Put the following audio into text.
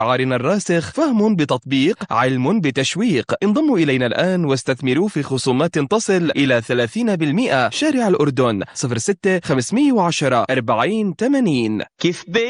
شعارنا الراسخ فهم بتطبيق، علم بتشويق. انضموا إلينا الآن واستثمروا في خصومات تصل إلى 30%. شارع الأردن 06 510 40 80. كيف